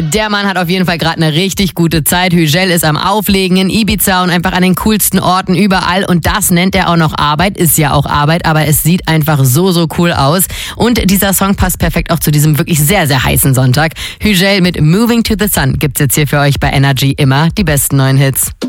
Der Mann hat auf jeden Fall gerade eine richtig gute Zeit. Hügel ist am Auflegen in Ibiza und einfach an den coolsten Orten überall. Und das nennt er auch noch Arbeit. Ist ja auch Arbeit, aber es sieht einfach so cool aus. Und dieser Song passt perfekt auch zu diesem wirklich sehr heißen Sonntag. Hügel mit Moving to the Sun gibt's jetzt hier für euch bei Energy immer die besten neuen Hits.